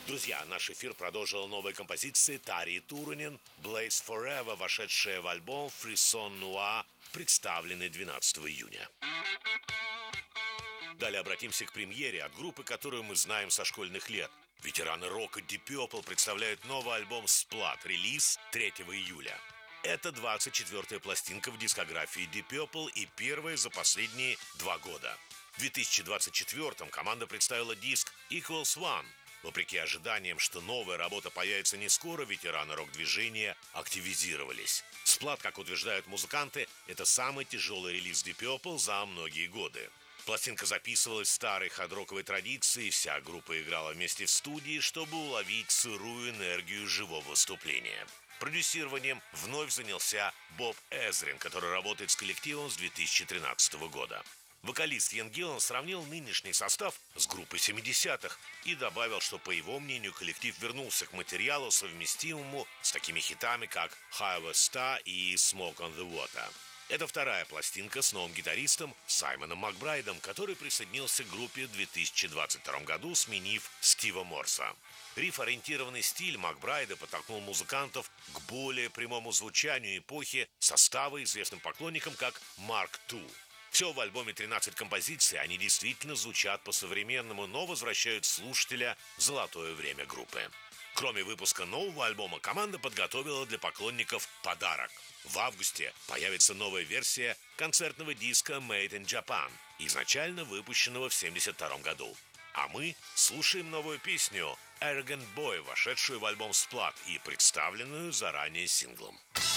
Друзья, наш эфир продолжила новая композиция Тарии Турунен «Blaze Forever», вошедшая в альбом «Frisson Noir», представленный 12 июня. Далее обратимся к премьере от группы, которую мы знаем со школьных лет. Ветераны рока Deep Purple представляют новый альбом «Splat», релиз 3 июля. Это 24-я пластинка в дискографии Deep Purple и первая за последние 2 года. В 2024-м команда представила диск «Equals One». Вопреки ожиданиям, что новая работа появится не скоро, ветераны рок-движения активизировались. «Сплат», как утверждают музыканты, это самый тяжелый релиз Deep Purple за многие годы. Пластинка записывалась в старой хard-роковой традиции, вся группа играла вместе в студии, чтобы уловить сырую энергию живого выступления. Продюсированием вновь занялся Боб Эзрин, который работает с коллективом с 2013 года. Вокалист Иэн Гиллан сравнил нынешний состав с группой 70-х и добавил, что, по его мнению, коллектив вернулся к материалу, совместимому с такими хитами, как «Highway Star» и «Smoke on the Water». Это вторая пластинка с новым гитаристом Саймоном Макбрайдом, который присоединился к группе в 2022 году, сменив Стива Морса. Риф-ориентированный стиль Макбрайда подтолкнул музыкантов к более прямому звучанию эпохи состава, известным поклонникам как Mark II. Все в альбоме 13 композиций, они действительно звучат по-современному, но возвращают слушателя в золотое время группы. Кроме выпуска нового альбома, команда подготовила для поклонников подарок. В августе появится новая версия концертного диска Made in Japan, изначально выпущенного в 1972 году. А мы слушаем новую песню Arrogant Boy, вошедшую в альбом Splat и представленную заранее синглом.